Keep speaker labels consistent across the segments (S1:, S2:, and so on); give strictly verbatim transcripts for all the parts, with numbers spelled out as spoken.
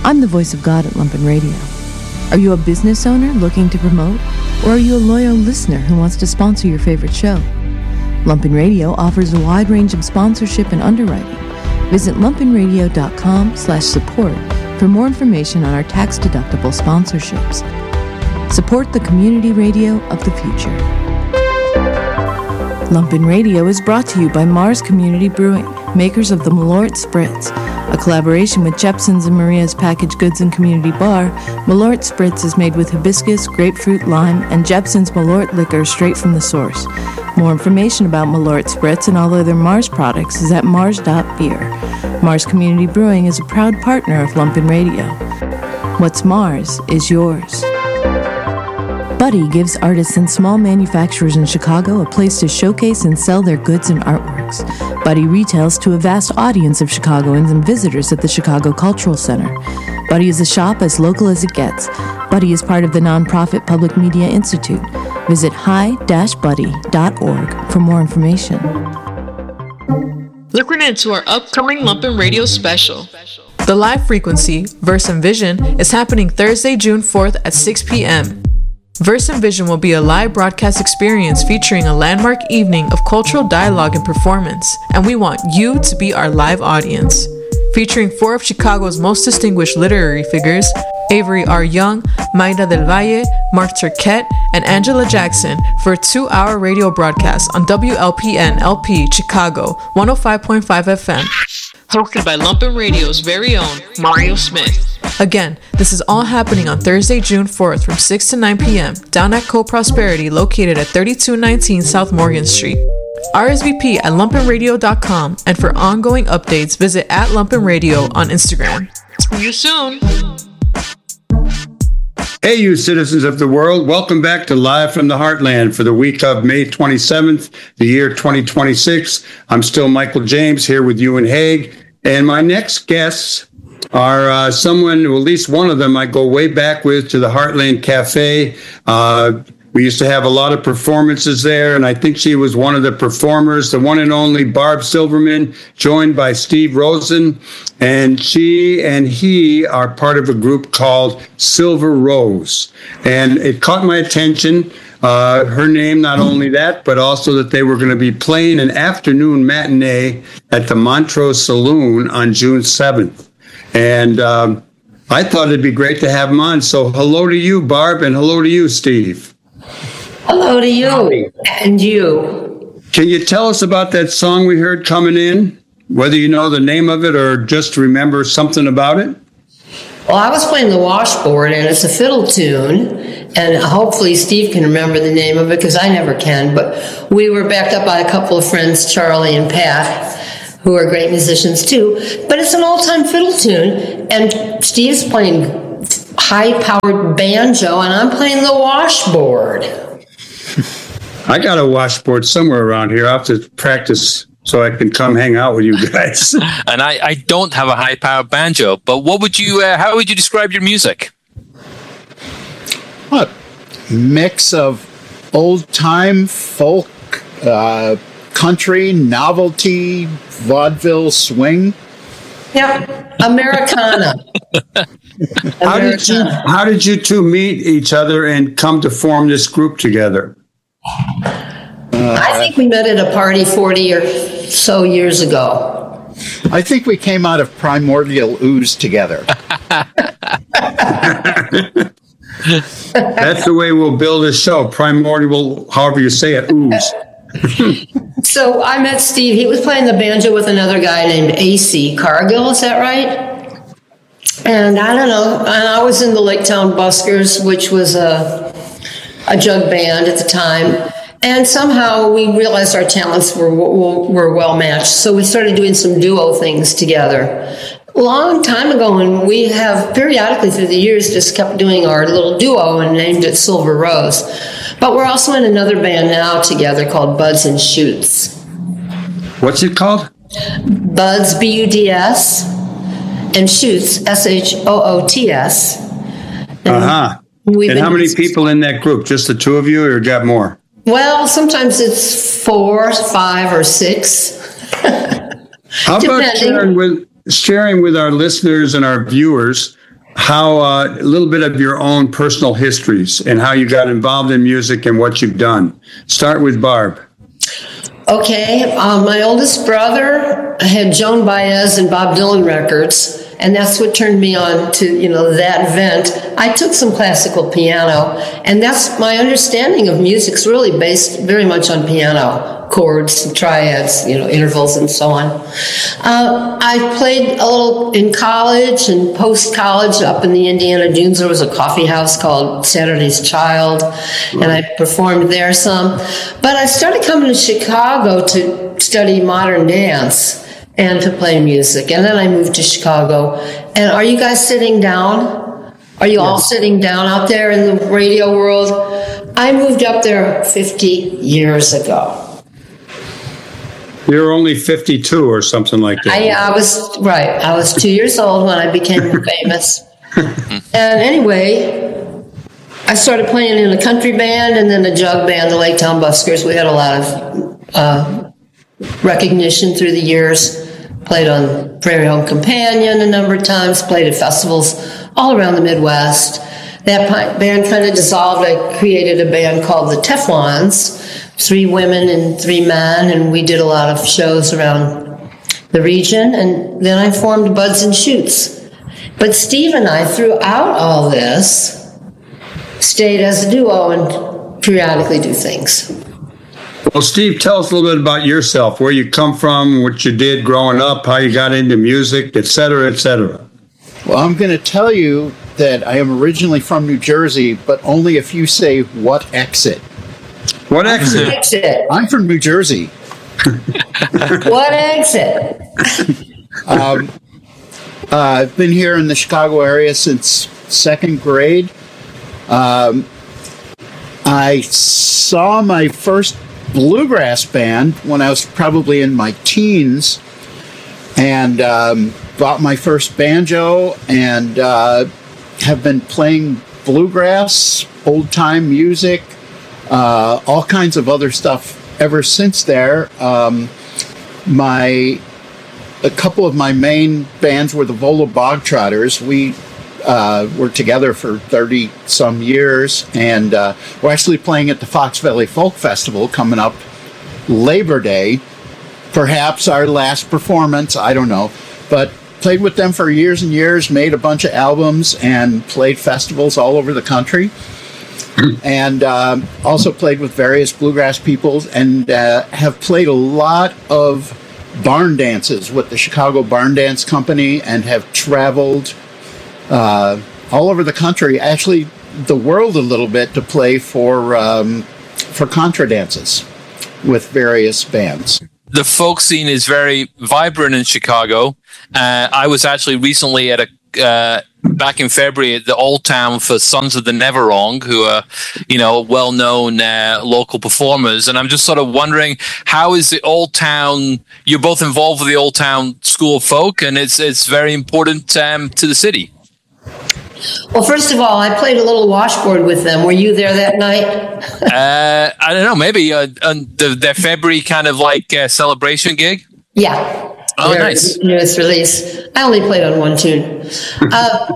S1: I'm the voice of God at Lumpen Radio. Are you a business owner looking to promote? Or are you a loyal listener who wants to sponsor your favorite show? Lumpen Radio offers a wide range of sponsorship and underwriting. Visit lumpenradio.com slash support for more information on our tax-deductible sponsorships. Support the community radio of the future. Lumpen Radio is brought to you by Mars Community Brewing, makers of the Malort Spritz. A collaboration with Jepson's and Maria's Packaged Goods and Community Bar, Malort Spritz is made with hibiscus, grapefruit, lime, and Jepson's Malort liquor straight from the source. More information about Malort Spritz and all other Mars products is at mars dot beer. Mars Community Brewing is a proud partner of Lumpen Radio. What's Mars is yours. Buddy gives artists and small manufacturers in Chicago a place to showcase and sell their goods and artworks. Buddy retails to a vast audience of Chicagoans and visitors at the Chicago Cultural Center. Buddy is a shop as local as it gets. Buddy is part of the nonprofit Public Media Institute. Visit hi dash buddy dot org for more information.
S2: Looking into our upcoming Lumpen Radio special. The live frequency, Verse and Vision, is happening Thursday, June fourth at six p.m. Verse and Vision will be a live broadcast experience featuring a landmark evening of cultural dialogue and performance, and we want you to be our live audience. Featuring four of Chicago's most distinguished literary figures, Avery R. Young, Mayra del Valle, Mark Turquette, and Angela Jackson for a two-hour radio broadcast on W L P N L P Chicago one oh five point five F M. Hosted by Lumpen Radio's very own Mario Smith. Again, this is all happening on Thursday, June fourth from six to nine p.m. down at Co-Prosperity located at thirty-two nineteen South Morgan Street. R S V P at lumpen radio dot com, and for ongoing updates, visit at Lumpen Radio on Instagram. See you soon!
S3: Hey, you citizens of the world. Welcome back to Live from the Heartland for the week of May twenty-seventh, the year twenty twenty-six. I'm still Michael James here with Ewan Haig. And my next guests are uh, someone, or at least one of them, I go way back with to the Heartland Cafe. Uh, we used to have a lot of performances there, and I think she was one of the performers, the one and only Barb Silverman, joined by Steve Rosen. And she and he are part of a group called Silver Rose. And it caught my attention. Uh, her name, not only that, but also that they were going to be playing an afternoon matinee at the Montrose Saloon on June seventh. And um, I thought it'd be great to have them on. So hello to you, Barb, and hello to you, Steve.
S4: Hello to you and you.
S3: Can you tell us about that song we heard coming in, whether you know the name of it or just remember something about it?
S4: Well, I was playing the washboard, and it's a fiddle tune, and hopefully Steve can remember the name of it, because I never can, but we were backed up by a couple of friends, Charlie and Pat, who are great musicians too, but it's an all-time fiddle tune, and Steve's playing high-powered banjo, and I'm playing the washboard.
S3: I got a washboard somewhere around here. I'll have to practice so I can come hang out with you guys.
S5: And I, I don't have a high-powered banjo, but what would you? Uh, how would you describe your music?
S6: What mix of old-time folk, uh, country, novelty, vaudeville, swing?
S4: Yep, Americana.
S3: How did you How did you two meet each other and come to form this group together?
S4: Uh, I think we met at a party forty or so years ago.
S6: I think we came out of Primordial Ooze together.
S3: That's the way we'll build a show. Primordial, however you say it, ooze.
S4: So I met Steve. He was playing the banjo with another guy named A C Cargill. Is that right? And I don't know. And I was in the Lake Town Buskers, which was a a jug band at the time. And somehow we realized our talents were were well matched. So we started doing some duo things together. A long time ago, and we have periodically through the years just kept doing our little duo and named it Silver Rose. But we're also in another band now together called Buds and Shoots.
S3: What's it called?
S4: Buds, B U D S, and Shoots, S H O O T S.
S3: Uh-huh. And how many people in that group? Just the two of you, or got more?
S4: Well, sometimes it's four, five, or six.
S3: How about sharing with sharing with our listeners and our viewers how uh, a little bit of your own personal histories and how you got involved in music and what you've done. Start with Barb.
S4: Okay, um, my oldest brother had Joan Baez and Bob Dylan records, and that's what turned me on to, you know, that vent. I took some classical piano, and that's my understanding of music's really based very much on piano, chords, triads, you know, intervals, and so on. Uh, I played a little in college and post-college up in the Indiana Dunes. There was a coffee house called Saturday's Child, and I performed there some. But I started coming to Chicago to study modern dance and to play music. And then I moved to Chicago. And are you guys sitting down? Are you all sitting down out there in the radio world? I moved up there fifty years ago.
S3: You're only fifty-two or something like that.
S4: I, I was, right. I was two years old when I became famous. And anyway, I started playing in a country band and then a jug band, the Lake Town Buskers. We had a lot of uh, recognition through the years. Played on Prairie Home Companion a number of times, played at festivals all around the Midwest. That band kind of dissolved. I created a band called the Teflons, three women and three men, and we did a lot of shows around the region. And then I formed Buds and Shoots. But Steve and I, throughout all this, stayed as a duo and periodically do things.
S3: Well, Steve, tell us a little bit about yourself, where you come from, what you did growing up, how you got into music, et cetera, et cetera.
S6: Well, I'm going to tell you that I am originally from New Jersey, but only if you say what exit.
S3: What exit?
S4: Exit.
S6: I'm from New Jersey.
S4: What exit?
S6: um, uh, I've been here in the Chicago area since second grade. Um, I saw my first bluegrass band when I was probably in my teens, and um, bought my first banjo and uh, have been playing bluegrass, old-time music, uh, all kinds of other stuff ever since there. Um, my a couple of my main bands were the Volo Bogtrotters. We uh, were together for thirty some years, and uh, we're actually playing at the Fox Valley Folk Festival coming up Labor Day. Perhaps our last performance, I don't know, but played with them for years and years, made a bunch of albums, and played festivals all over the country. And um, also played with various bluegrass people, and uh, have played a lot of barn dances with the Chicago Barn Dance Company, and have traveled uh, all over the country, actually the world a little bit, to play for um, for contra dances with various bands.
S5: The folk scene is very vibrant in Chicago. Uh, I was actually recently at a uh, back in February at the Old Town for Sons of the Never Wrong, who are, you know, well-known uh, local performers. And I'm just sort of wondering, how is the Old Town? You're both involved with the Old Town School of Folk, and it's it's very important um, to the city.
S4: Well, first of all, I played a little washboard with them. Were you there that night?
S5: uh, I don't know, maybe uh, on the, their February kind of like uh, celebration gig?
S4: Yeah.
S5: Oh,
S4: Their
S5: nice.
S4: Newest release. I only played on one tune. Uh,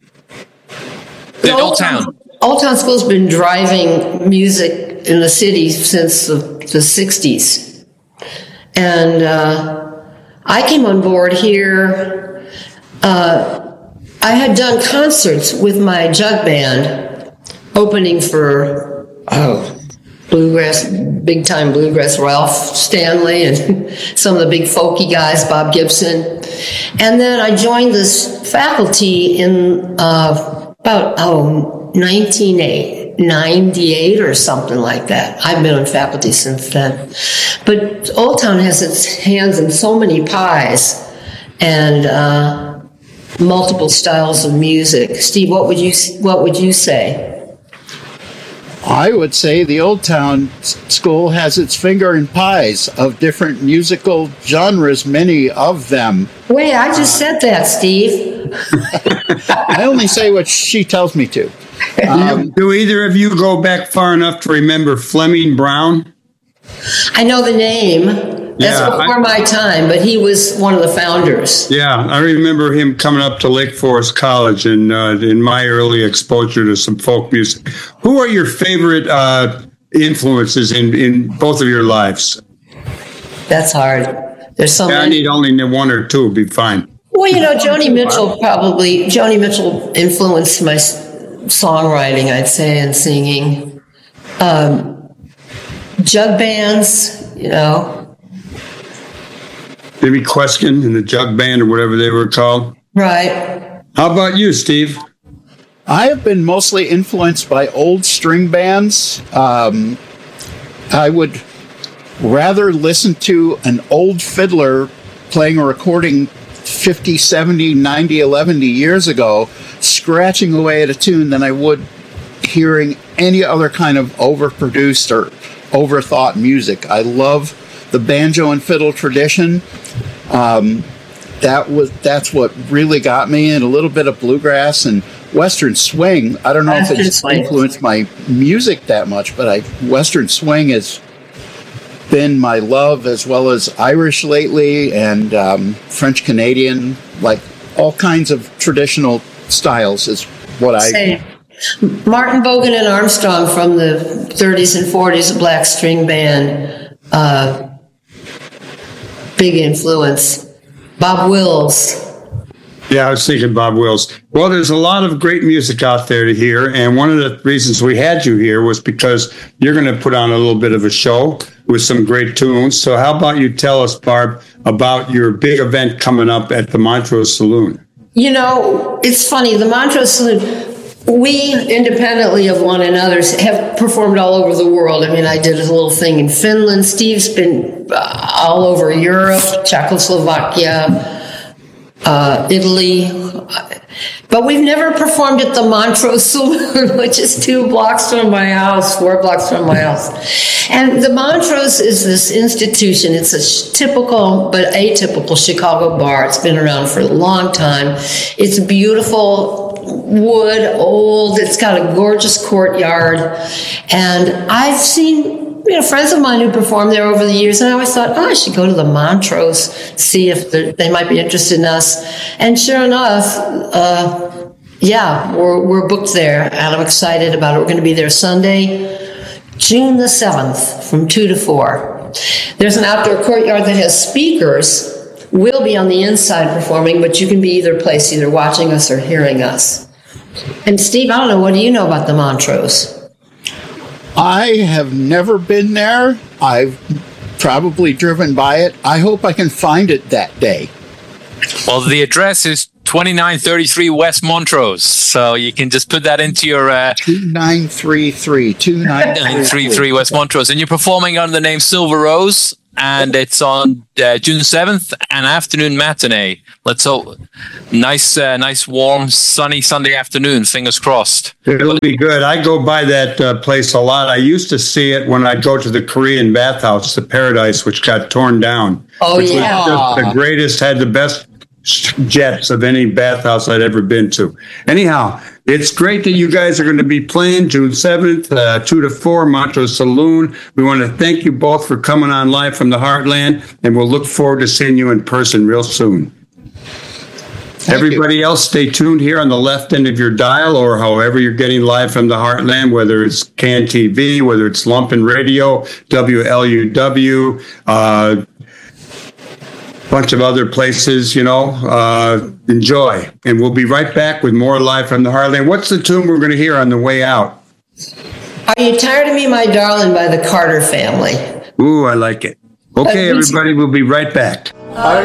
S5: the Old Town.
S4: Old Town School's been driving music in the city since the, the sixties. And uh, I came on board here. Uh, I had done concerts with my jug band, opening for, oh, bluegrass, big time bluegrass, Ralph Stanley and some of the big folky guys, Bob Gibson. And then I joined this faculty in uh, about, oh, nineteen ninety-eight or something like that. I've been on faculty since then. But Old Town has its hands in so many pies and uh, multiple styles of music. Steve, what would you what would you say?
S6: I would say the Old Town School has its finger in pies of different musical genres, many of them.
S4: Wait, I just said that, Steve.
S6: I only say what she tells me to.
S3: Um, do either of you go back far enough to remember Fleming Brown?
S4: I know the name. That's
S3: Yeah,
S4: before
S3: I-
S4: my time, but he was one of the founders.
S3: Yeah, I remember him coming up to Lake Forest College and uh, in my early exposure to some folk music. Who are your favorite uh, influences in, in both of your lives?
S4: That's hard. There's so
S3: Yeah, I
S4: many.
S3: need only one or two, would be fine.
S4: Well, you know, Joni Mitchell probably, Joni Mitchell influenced my s- songwriting, I'd say, and singing. Um, jug bands, you know.
S3: Maybe Queskin and the Jug Band or whatever they were called.
S4: Right.
S3: How about you, Steve?
S6: I have been mostly influenced by old string bands. Um, I would rather listen to an old fiddler playing a recording fifty, seventy, ninety, eleven years ago, scratching away at a tune than I would hearing any other kind of overproduced or overthought music. I love the banjo and fiddle tradition. Um, that was that's what really got me, and a little bit of bluegrass and Western swing. I don't know
S4: Western
S6: if it's
S4: swing.
S6: influenced my music that much, but I Western swing has been my love, as well as Irish lately and um, French Canadian, like all kinds of traditional styles is what I.
S4: Same. Martin Bogan and Armstrong from the thirties and forties, a black string band, uh, big influence. Bob Wills.
S3: Yeah, I was thinking Bob Wills. Well, there's a lot of great music out there to hear, and one of the reasons we had you here was because you're going to put on a little bit of a show with some great tunes. So how about you tell us, Barb, about your big event coming up at the Montrose Saloon?
S4: You know, it's funny, the Montrose Saloon, we, independently of one another, have performed all over the world. I mean, I did a little thing in Finland. Steve's been uh, all over Europe, Czechoslovakia, uh, Italy. But we've never performed at the Montrose Saloon, which is two blocks from my house, four blocks from my house. And the Montrose is this institution. It's a sh- typical but atypical Chicago bar. It's been around for a long time. It's beautiful wood, old. It's got a gorgeous courtyard. And I've seen, you know, friends of mine who performed there over the years, and I always thought, oh, I should go to the Montrose, see if they might be interested in us. And sure enough, uh, yeah, we're, we're booked there, and I'm excited about it. We're going to be there Sunday, June the seventh, from two to four. There's an outdoor courtyard that has speakers. We'll be on the inside performing, but you can be either place, either watching us or hearing us. And Steve, I don't know, what do you know about the Montrose?
S6: I have never been there. I've probably driven by it. I hope I can find it that day.
S5: Well, the address is twenty-nine thirty-three West Montrose, so you can just put that into your uh,
S6: two nine three three, two nine three three
S5: West Montrose, and you're performing under the name Silver Rose, and it's on uh, June seventh, an afternoon matinee. Let's hope nice, uh, nice, warm, sunny Sunday afternoon. Fingers crossed.
S3: It'll be good. I go by that uh, place a lot. I used to see it when I go to the Korean bathhouse, the Paradise, which got torn down.
S4: Oh,
S3: which
S4: yeah.
S3: was just the greatest, had the best jets of any bathhouse I'd ever been to. Anyhow, it's great that you guys are going to be playing June seventh, uh, two to four, Montrose Saloon. We want to thank you both for coming on live from the Heartland, and we'll look forward to seeing you in person real soon.
S6: Thank
S3: Everybody
S6: you.
S3: else, stay tuned here on the left end of your dial, or however you're getting live from the Heartland, whether it's C A N T V, whether it's Lumpin' Radio, W L U W, uh, bunch of other places, you know, uh, enjoy. And we'll be right back with more live from the Heartland. What's the tune we're going to hear on the way out?
S4: Are You Tired of Me, My Darling by the Carter Family.
S3: Ooh, I like it. Okay,
S4: Uh, we-
S3: everybody, we'll be right back.